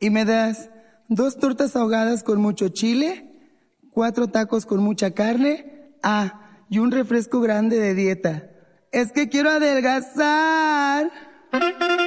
Y me das 2 tortas ahogadas con mucho chile, 4 tacos con mucha carne, y un refresco grande de dieta. Es que quiero adelgazar.